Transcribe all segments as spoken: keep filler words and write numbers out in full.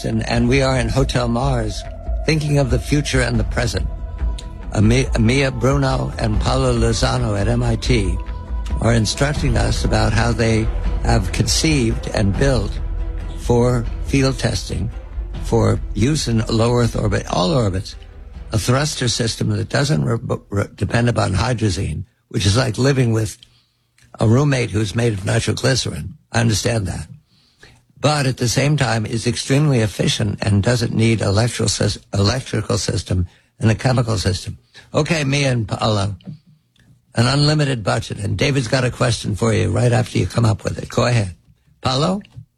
Houston, and we are in Hotel Mars, thinking of the future and the present. Mia Bruno and Paulo Lozano at M I T are instructing us about how they have conceived and built for field testing, for use in low Earth orbit, all orbits, a thruster system that doesn't re- re- depend upon hydrazine, which is like living with a roommate who's made of nitroglycerin. I understand that. But at the same time is extremely efficient and doesn't need electrical, electrical system and a chemical system. Okay, Mia and Paulo, an unlimited budget. And David's got a question for you right after you come up with it. Go ahead. Paulo?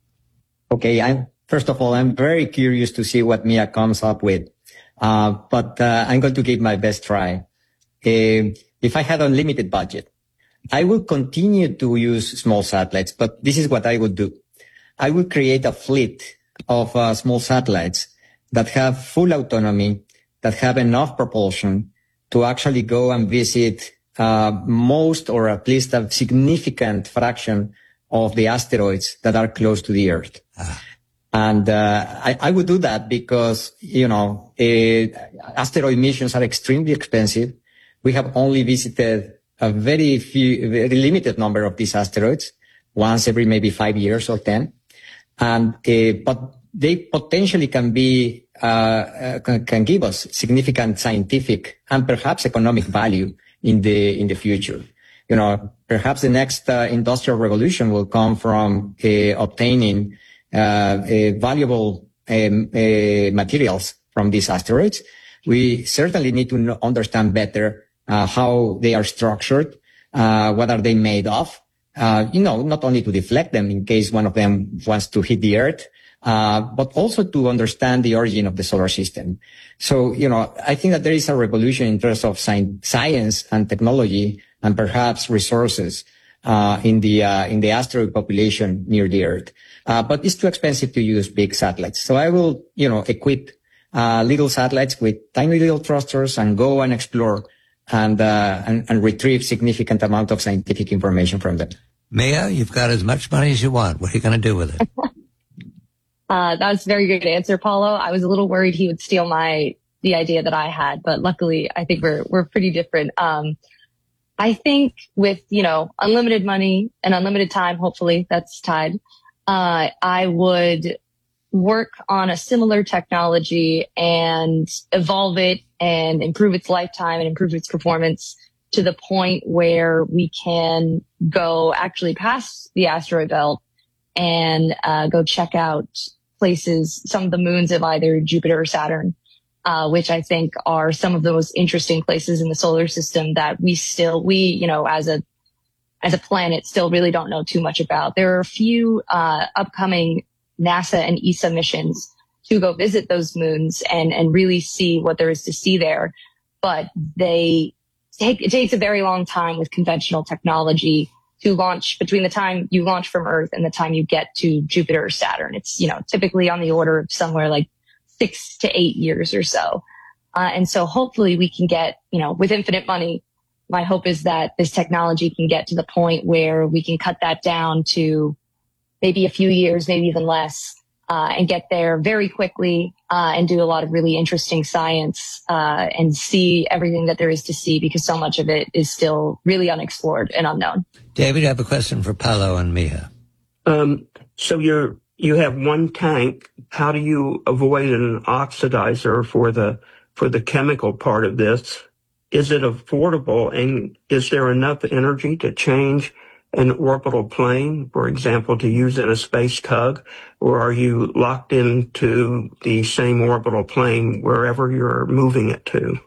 Okay, I'm, first of all, I'm very curious to see what Mia comes up with. Uh, but, uh, I'm going to give my best try. Uh, if I had unlimited budget, I would continue to use small satellites, but this is what I would do. I would create a fleet of uh, small satellites that have full autonomy, that have enough propulsion to actually go and visit uh, most or at least a significant fraction of the asteroids that are close to the Earth. Ah. And uh, I, I would do that because, you know, uh, asteroid missions are extremely expensive. We have only visited a very few, very limited number of these asteroids, once every maybe five years or ten. And, uh, but they potentially can be, uh, uh, can, can give us significant scientific and perhaps economic value in the, in the future. You know, perhaps the next uh, industrial revolution will come from uh, obtaining uh, uh, valuable um, uh, materials from these asteroids. We certainly need to know, understand better uh, how they are structured, uh, what are they made of, uh, you know, not only to deflect them in case one of them wants to hit the Earth, uh, but also to understand the origin of the solar system. So, you know, I think that there is a revolution in terms of science and technology and perhaps resources uh, in the uh, in the asteroid population near the Earth. Uh, but it's too expensive to use big satellites. So I will, you know, equip uh, little satellites with tiny little thrusters and go and explore and, uh, and and retrieve significant amount of scientific information from them. Mia, you've got as much money as you want. What are you going to do with it? uh, that's a very good answer, Paulo. I was a little worried he would steal my the idea that I had, but luckily I think we're we're pretty different. Um, I think with, you know, unlimited money and unlimited time, hopefully that's tied, uh, I would work on a similar technology and evolve it and improve its lifetime and improve its performance to the point where we can go actually past the asteroid belt and uh, go check out places, some of the moons of either Jupiter or Saturn. Uh, which I think are some of the most interesting places in the solar system that we still, we, you know, as a, as a planet still really don't know too much about. There are a few, uh, upcoming NASA and E S A missions to go visit those moons and, and really see what there is to see there. But they take, it takes a very long time with conventional technology to launch between the time you launch from Earth and the time you get to Jupiter or Saturn. It's, you know, typically on the order of somewhere like six to eight years or so. Uh, and so hopefully we can get, you know, with infinite money, my hope is that this technology can get to the point where we can cut that down to maybe a few years, maybe even less, uh, and get there very quickly, uh, and do a lot of really interesting science, uh, and see everything that there is to see because so much of it is still really unexplored and unknown. David, I have a question for Paulo and Mia. Um, so you're, You have one tank. How do you avoid an oxidizer for the for the chemical part of this? Is it affordable, and is there enough energy to change an orbital plane, for example, to use in a space tug, or are you locked into the same orbital plane wherever you're moving it to?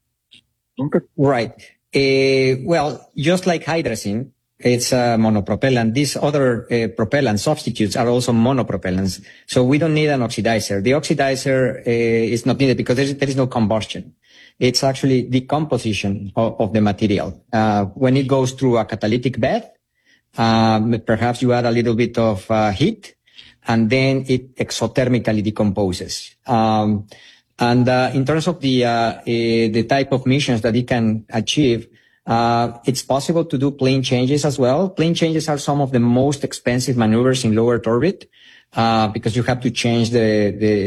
Right. Uh, well, just like hydrazine, it's a monopropellant. These other uh, propellant substitutes are also monopropellants. So we don't need an oxidizer. The oxidizer uh, is not needed because there is, there is no combustion. It's actually decomposition of, of the material. Uh, when it goes through a catalytic bed, um, perhaps you add a little bit of uh, heat, and then it exothermically decomposes. Um, and uh, in terms of the uh, uh, the type of missions that it can achieve, Uh, it's possible to do plane changes as well. Plane changes are some of the most expensive maneuvers in low Earth orbit, uh, because you have to change the, the,